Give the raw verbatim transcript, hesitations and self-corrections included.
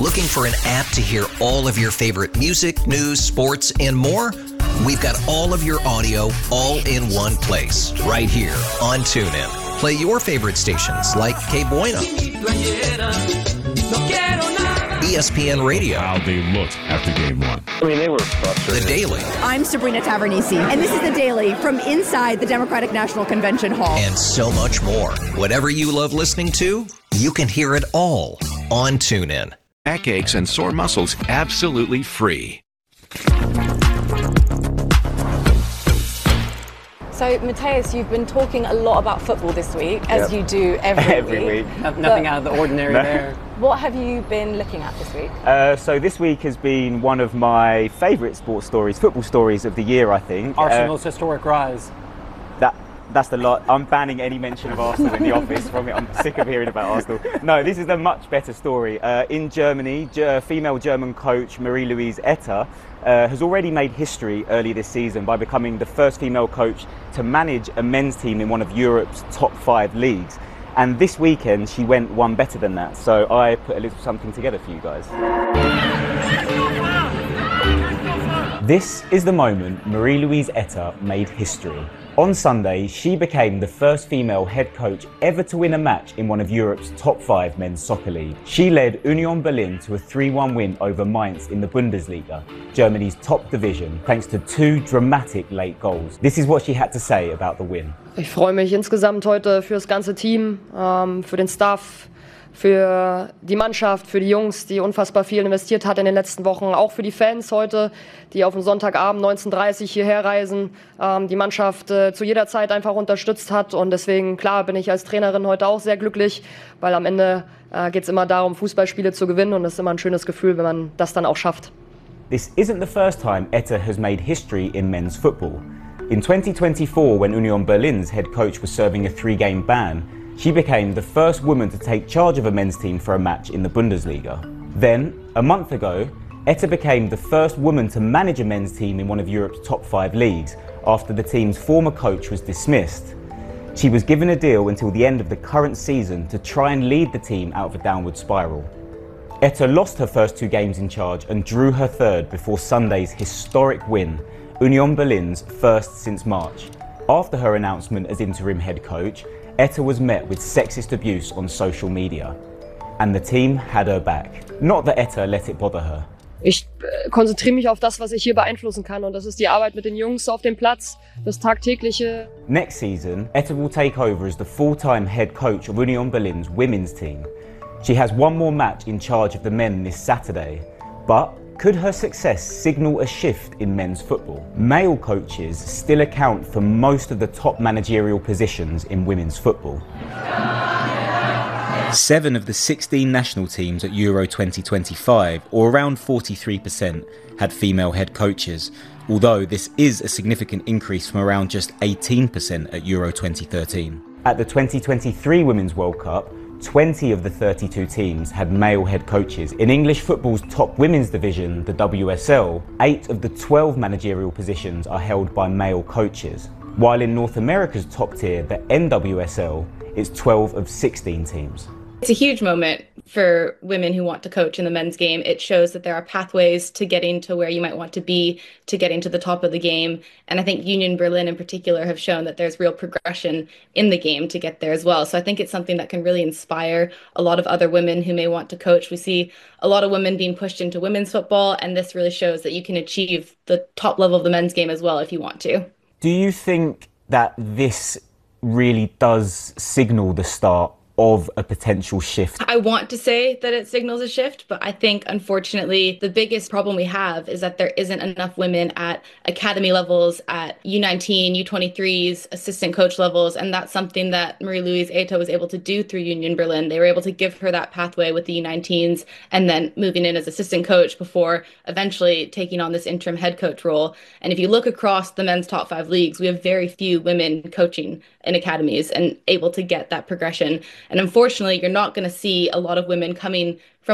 Looking for an app to hear all of your favorite music, news, sports, and more? We've got all of your audio all in one place, right here on TuneIn. Play your favorite stations like K Bueno, E S P N Radio. How they looked after game one. I mean, they were frustrated. The Daily. I'm Sabrina Tavernisi, and this is The Daily from inside the Democratic National Convention Hall. And so much more. Whatever you love listening to, you can hear it all on TuneIn. Backaches and sore muscles absolutely free. So, Mateus, you've been talking a lot about football this week, as Yep. you do every, Every week. week. No- Nothing out of the ordinary No. there. What have you been looking at this week? Uh, so this week has been one of my favourite sports stories, football stories of the year, I think. Arsenal's Uh, historic rise. that that's the lot. I'm banning any mention of Arsenal in the office from it. I'm sick of hearing about Arsenal. No, this is a much better story. Uh, in Germany, G- female German coach Marie-Louise Etter uh, has already made history early this season by becoming the first female coach to manage a men's team in one of Europe's top five leagues. And this weekend, she went one better than that. So I put a little something together for you guys. This is the moment Marie-Louise Etter made history. On Sunday, she became the first female head coach ever to win a match in one of Europe's top five men's soccer leagues. She led Union Berlin to a three one win over Mainz in the Bundesliga, Germany's top division, thanks to two dramatic late goals. This is what she had to say about the win. Ich freue mich insgesamt heute für das ganze Team, ähm, für den Staff, für die Mannschaft, für die Jungs, die unfassbar viel investiert hat in den letzten Wochen, auch für die Fans heute, die auf dem Sonntagabend neunzehn Uhr dreißig hierher reisen, ähm, die Mannschaft äh, zu jeder Zeit einfach unterstützt hat und deswegen, klar, bin ich als Trainerin heute auch sehr glücklich, weil am Ende äh, geht es immer darum, Fußballspiele zu gewinnen und es ist immer ein schönes Gefühl, wenn man das dann auch schafft. This isn't the first time Etter has made history in men's football. In twenty twenty-four, when Union Berlin's head coach was serving a three-game ban, she became the first woman to take charge of a men's team for a match in the Bundesliga. Then, a month ago, Etter became the first woman to manage a men's team in one of Europe's top five leagues after the team's former coach was dismissed. She was given a deal until the end of the current season to try and lead the team out of a downward spiral. Etter lost her first two games in charge and drew her third before Sunday's historic win, Union Berlin's first since March. After her announcement as interim head coach, Etter was met with sexist abuse on social media. And the team had her back. Not that Etter let it bother her. Ich äh, konzentriere mich auf das, was ich hier beeinflussen kann und das ist die Arbeit mit den Jungs auf dem Platz, das tagtägliche. Next season, Etter will take over as the full-time head coach of Union Berlin's women's team. She has one more match in charge of the men this Saturday, but could her success signal a shift in men's football? Male coaches still account for most of the top managerial positions in women's football. Seven of the sixteen national teams at Euro twenty twenty-five, or around forty-three percent, had female head coaches, although this is a significant increase from around just eighteen percent at Euro twenty thirteen. At the twenty twenty-three Women's World Cup, twenty of the thirty-two teams had male head coaches. In English football's top women's division, the W S L, eight of the twelve managerial positions are held by male coaches. While in North America's top tier, the N W S L, it's twelve of sixteen teams. It's a huge moment for women who want to coach in the men's game. It shows that there are pathways to getting to where you might want to be, to getting to the top of the game. And I think Union Berlin in particular have shown that there's real progression in the game to get there as well. So I think it's something that can really inspire a lot of other women who may want to coach. We see a lot of women being pushed into women's football, and this really shows that you can achieve the top level of the men's game as well if you want to. Do you think that this really does signal the start of a potential shift? I want to say that it signals a shift, but I think unfortunately the biggest problem we have is that there isn't enough women at academy levels, at U nineteen, U twenty-threes, assistant coach levels, and that's something that Marie-Louise Etter was able to do through Union Berlin. They were able to give her that pathway with the U nineteens and then moving in as assistant coach before eventually taking on this interim head coach role. And if you look across the men's top five leagues, we have very few women coaching in academies and able to get that progression. And unfortunately, you're not going to see a lot of women coming